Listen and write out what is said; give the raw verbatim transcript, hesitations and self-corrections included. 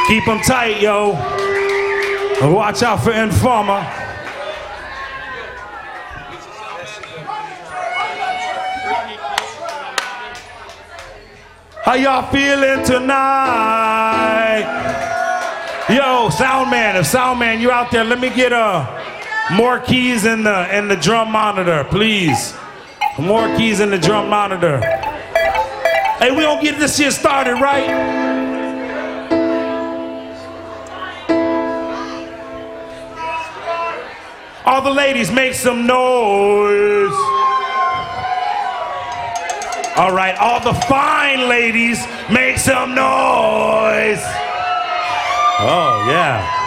Keep them tight, yo. Watch out for Informer. How y'all feeling tonight? Yo, sound man, if sound man, you out there, let me get uh, more keys in the in the drum monitor, please. More keys in the drum monitor. Hey, we gonna get this shit started, right? All the ladies, make some noise. All right, all the fine ladies, make some noise. Oh, yeah.